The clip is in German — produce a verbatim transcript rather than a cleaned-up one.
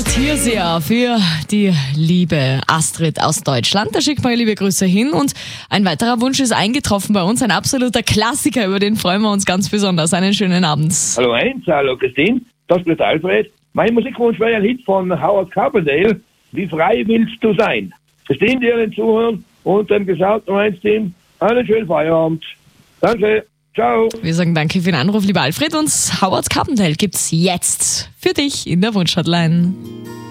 Alfred Hirseer für die liebe Astrid aus Deutschland. Da schickt mal liebe Grüße hin. Und ein weiterer Wunsch ist eingetroffen bei uns. Ein absoluter Klassiker, über den freuen wir uns ganz besonders. Einen schönen Abend. Hallo Heinz, hallo Christine, das ist Alfred. Mein Musikwunsch wäre ein Hit von Howard Carpendale. Wie frei willst du sein? Christine, dir den Zuhören und dem gesamten Heinz-Team einen schönen Feierabend. Danke. Ciao. Wir sagen danke für den Anruf, lieber Alfred. Und Howard Carpendale gibt's jetzt für dich in der Wunschhotline.